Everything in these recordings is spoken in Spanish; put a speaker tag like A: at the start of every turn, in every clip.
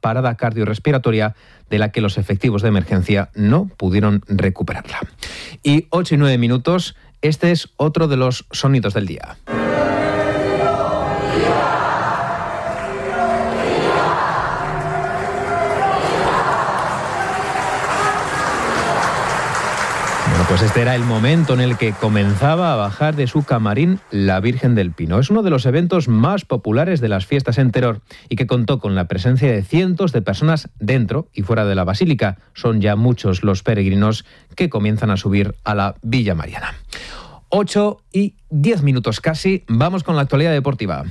A: parada cardiorrespiratoria de la que los efectivos de emergencia no pudieron recuperarla. Y 8 y 9 minutos, este es otro de los sonidos del día. Pues este era el momento en el que comenzaba a bajar de su camarín la Virgen del Pino. Es uno de los eventos más populares de las fiestas en Teror y que contó con la presencia de cientos de personas dentro y fuera de la basílica. Son ya muchos los peregrinos que comienzan a subir a la Villa Mariana. 8 y 10 minutos casi. Vamos con la actualidad deportiva.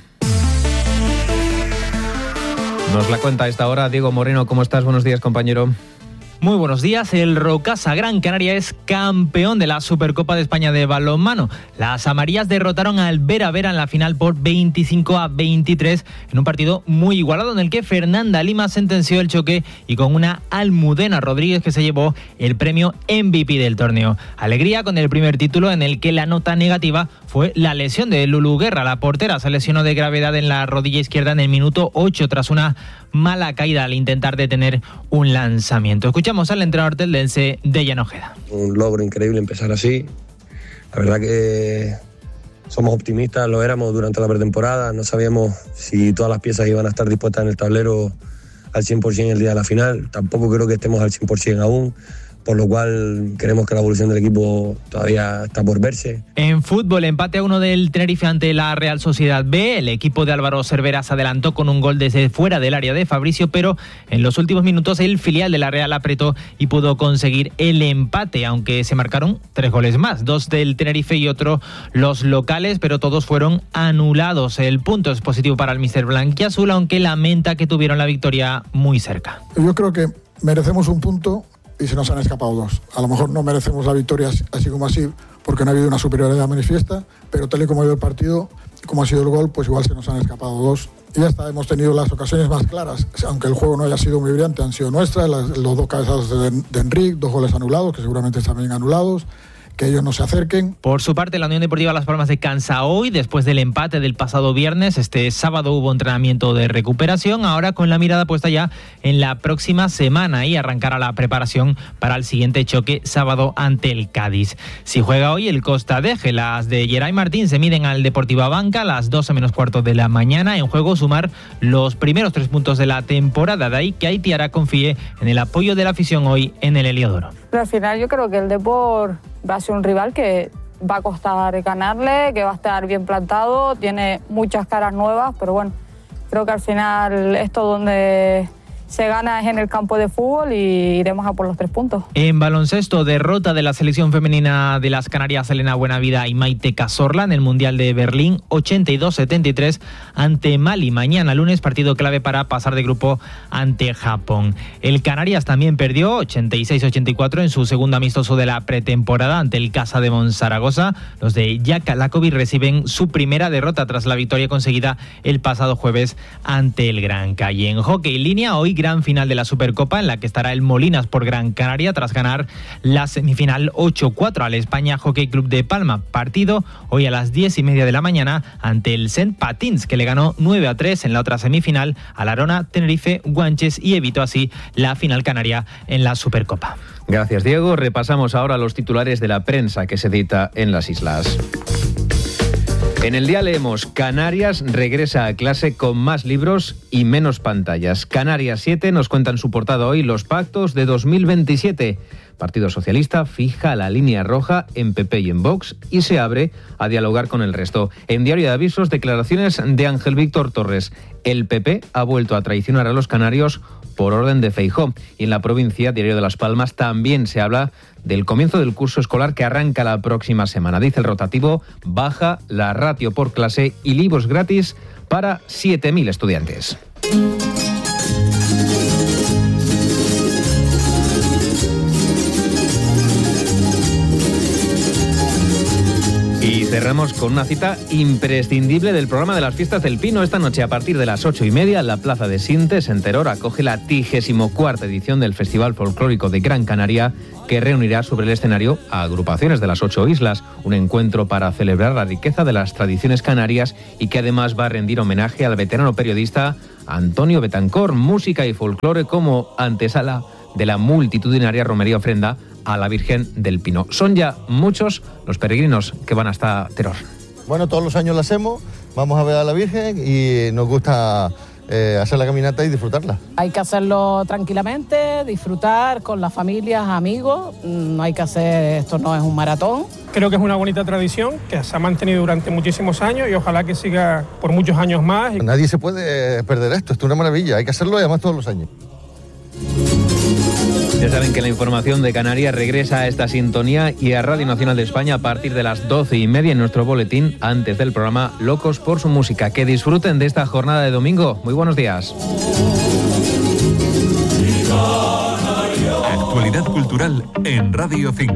A: Nos la cuenta a esta hora Diego Moreno. ¿Cómo estás? Buenos días, compañero.
B: Muy buenos días. El Rocasa Gran Canaria es campeón de la Supercopa de España de balonmano. Las amarillas derrotaron al Vera Vera en la final por 25-23 en un partido muy igualado en el que Fernanda Lima sentenció el choque y con una Almudena Rodríguez que se llevó el premio MVP del torneo. Alegría con el primer título en el que la nota negativa fue la lesión de Lulu Guerra. La portera se lesionó de gravedad en la rodilla izquierda en el minuto 8 tras una mala caída al intentar detener un lanzamiento. Escuchamos al entrenador teldense Dejan Ojeda.
C: Un logro increíble empezar así. La verdad que somos optimistas, lo éramos durante la pretemporada. No sabíamos si todas las piezas iban a estar dispuestas en el tablero al 100% el día de la final. Tampoco creo que estemos al 100% aún, por lo cual creemos que la evolución del equipo todavía está por verse.
B: En fútbol, empate a 1 del Tenerife ante la Real Sociedad B. El equipo de Álvaro Cervera se adelantó con un gol desde fuera del área de Fabricio, pero en los últimos minutos el filial de la Real apretó y pudo conseguir el empate, aunque se marcaron 3 goles más, 2 del Tenerife y otro los locales, pero todos fueron anulados. El punto es positivo para el míster blanquiazul, aunque lamenta que tuvieron la victoria muy cerca.
D: Yo creo que merecemos un punto y se nos han escapado 2. A lo mejor no merecemos la victoria así como así, porque no ha habido una superioridad manifiesta, pero tal y como ha ido el partido, como ha sido el gol, pues igual se nos han escapado 2. Y ya está, hemos tenido las ocasiones más claras, aunque el juego no haya sido muy brillante, han sido nuestras, los 2 cabezados de Enric, 2 goles anulados, que seguramente están bien anulados, que ellos no se acerquen.
B: Por su parte, la Unión Deportiva Las Palmas descansa hoy después del empate del pasado viernes. Este sábado hubo entrenamiento de recuperación, ahora con la mirada puesta ya en la próxima semana y arrancará la preparación para el siguiente choque sábado ante el Cádiz. Si juega hoy el Costa Deje, las de Geray Martín se miden al Deportiva Banca a las 12:15 de la mañana. En juego sumar los primeros 3 puntos de la temporada, de ahí que Aitiara confíe en el apoyo de la afición hoy en el Heliodoro.
E: Pero al final yo creo que el Depor va a ser un rival que va a costar ganarle, que va a estar bien plantado, tiene muchas caras nuevas, pero bueno, creo que al final esto donde se gana es en el campo de fútbol y iremos a por los 3 puntos.
B: En baloncesto, derrota de la selección femenina de las Canarias, Elena Buenavida y Maite Cazorla en el Mundial de Berlín, 82-73 ante Mali. Mañana lunes, partido clave para pasar de grupo ante Japón. El Canarias también perdió 86-84 en su segundo amistoso de la pretemporada ante el Casa de Monzaragoza. Los de Jaka Lakovic reciben su primera derrota tras la victoria conseguida el pasado jueves ante el Gran Calle. En hockey línea, hoy gran final de la Supercopa en la que estará el Molinas por Gran Canaria tras ganar la semifinal 8-4 al España Hockey Club de Palma. Partido hoy a las 10:30 de la mañana ante el Saint Patins, que le ganó 9-3 en la otra semifinal al Arona Tenerife Guanches y evitó así la final canaria en la Supercopa.
A: Gracias, Diego. Repasamos ahora los titulares de la prensa que se edita en las islas. En el día leemos: Canarias regresa a clase con más libros y menos pantallas. Canarias 7 nos cuenta en su portada hoy los pactos de 2027. Partido Socialista fija la línea roja en PP y en Vox y se abre a dialogar con el resto. En Diario de Avisos, declaraciones de Ángel Víctor Torres. El PP ha vuelto a traicionar a los canarios por orden de Feijóo. Y en La Provincia, Diario de Las Palmas, también se habla del comienzo del curso escolar que arranca la próxima semana. Dice el rotativo: baja la ratio por clase y libros gratis para 7.000 estudiantes. Y cerramos con una cita imprescindible del programa de las Fiestas del Pino. Esta noche, a partir de las 8:30, la Plaza de Sintes, en Teror, acoge la 34ª edición del Festival Folclórico de Gran Canaria, que reunirá sobre el escenario a agrupaciones de las 8 islas. Un encuentro para celebrar la riqueza de las tradiciones canarias y que además va a rendir homenaje al veterano periodista Antonio Betancor, música y folclore como antesala de la multitudinaria romería ofrenda a la Virgen del Pino. Son ya muchos los peregrinos que van hasta Teror.
F: Bueno, todos los años lo hacemos, vamos a ver a la Virgen y nos gusta hacer la caminata y disfrutarla.
G: Hay que hacerlo tranquilamente, disfrutar con las familias, amigos, no hay que hacer, esto no es un maratón.
H: Creo que es una bonita tradición que se ha mantenido durante muchísimos años y ojalá que siga por muchos años más.
F: Nadie se puede perder esto es una maravilla, hay que hacerlo y además todos los años.
A: Ya saben que la información de Canarias regresa a esta sintonía y a Radio Nacional de España a partir de las 12:30 en nuestro boletín, antes del programa Locos por su música. Que disfruten de esta jornada de domingo. Muy buenos días.
I: Actualidad cultural en Radio 5.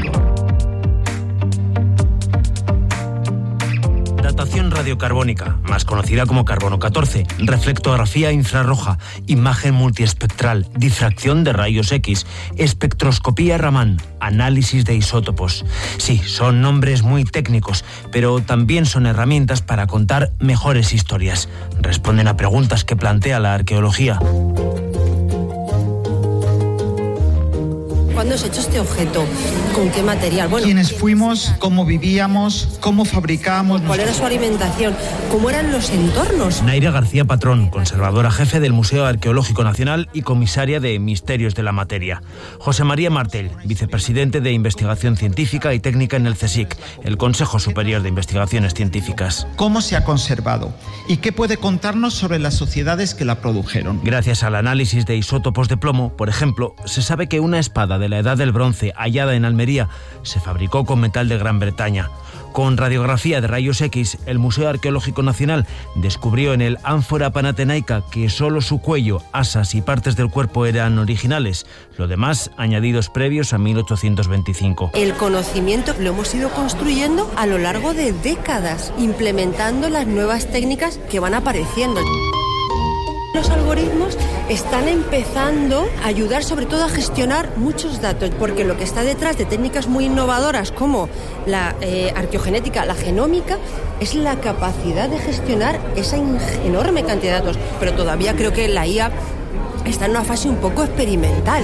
J: Datación radiocarbónica, más conocida como carbono 14, reflectografía infrarroja, imagen multiespectral, difracción de rayos X, espectroscopía Raman, análisis de isótopos. Sí, son nombres muy técnicos, pero también son herramientas para contar mejores historias. Responden a preguntas que plantea la arqueología.
K: ¿Cuándo se ha hecho este objeto? ¿Con qué material? Bueno,
L: ¿quiénes fuimos? ¿Cómo vivíamos? ¿Cómo fabricábamos?
K: ¿Cuál era su alimentación? ¿Cómo eran los entornos?
J: Naira García Patrón, conservadora jefe del Museo Arqueológico Nacional y comisaria de Misterios de la Materia. José María Martel, vicepresidente de Investigación Científica y Técnica en el CSIC, el Consejo Superior de Investigaciones Científicas.
L: ¿Cómo se ha conservado? ¿Y qué puede contarnos sobre las sociedades que la produjeron?
J: Gracias al análisis de isótopos de plomo, por ejemplo, se sabe que una espada de la Edad del Bronce hallada en Almería se fabricó con metal de Gran Bretaña. Con radiografía de rayos X, el Museo Arqueológico Nacional descubrió en el ánfora panatenaica que solo su cuello, asas y partes del cuerpo eran originales, lo demás añadidos previos a 1825.
K: El conocimiento lo hemos ido construyendo a lo largo de décadas, implementando las nuevas técnicas que van apareciendo. Los algoritmos están empezando a ayudar sobre todo a gestionar muchos datos, porque lo que está detrás de técnicas muy innovadoras como la arqueogenética, la genómica, es la capacidad de gestionar esa enorme cantidad de datos. Pero todavía creo que la IA está en una fase un poco experimental.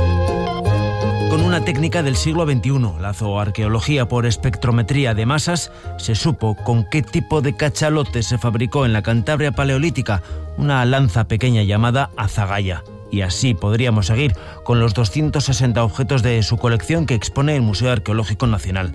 J: Con una técnica del siglo XXI, la zooarqueología por espectrometría de masas, se supo con qué tipo de cachalote se fabricó en la Cantabria paleolítica una lanza pequeña llamada azagaya. Y así podríamos seguir con los 260 objetos de su colección que expone el Museo Arqueológico Nacional.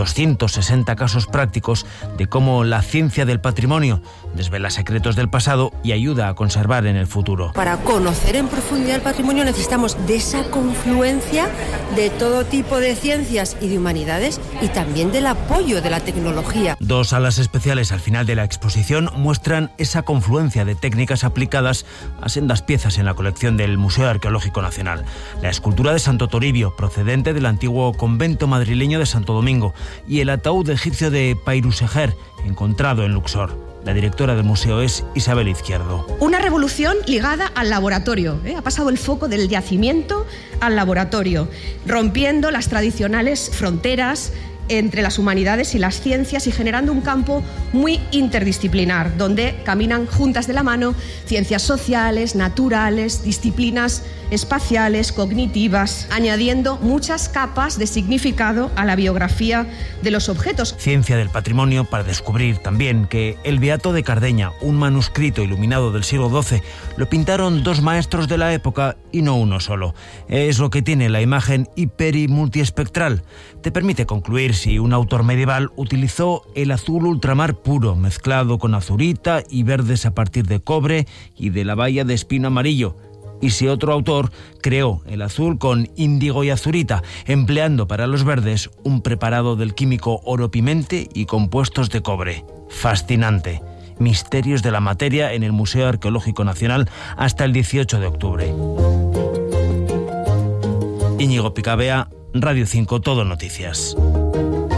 J: 260 casos prácticos de cómo la ciencia del patrimonio desvela secretos del pasado y ayuda a conservar en el futuro.
K: Para conocer en profundidad el patrimonio necesitamos de esa confluencia de todo tipo de ciencias y de humanidades y también del apoyo de la tecnología.
J: 2 salas especiales al final de la exposición muestran esa confluencia de técnicas aplicadas a sendas piezas en la colección del Museo Arqueológico Nacional. La escultura de Santo Toribio, procedente del antiguo convento madrileño de Santo Domingo, y el ataúd egipcio de Pairusejer, encontrado en Luxor. La directora del museo es Isabel Izquierdo.
M: Una revolución ligada al laboratorio. Ha pasado el foco del yacimiento al laboratorio, rompiendo las tradicionales fronteras entre las humanidades y las ciencias y generando un campo muy interdisciplinar, donde caminan juntas de la mano ciencias sociales, naturales, disciplinas espaciales, cognitivas, añadiendo muchas capas de significado a la biografía de los objetos.
J: Ciencia del patrimonio para descubrir también que el Beato de Cardeña, un manuscrito iluminado del siglo XII, lo pintaron 2 maestros de la época y no uno solo. Es lo que tiene la imagen hiper y multiespectral. Te permite concluir si un autor medieval utilizó el azul ultramar puro, mezclado con azurita y verdes a partir de cobre y de la baya de espino amarillo, y si otro autor creó el azul con índigo y azurita, empleando para los verdes un preparado del químico oro-pimente y compuestos de cobre. Fascinante. Misterios de la materia en el Museo Arqueológico Nacional hasta el 18 de octubre. Íñigo Picabea, Radio 5 Todo Noticias.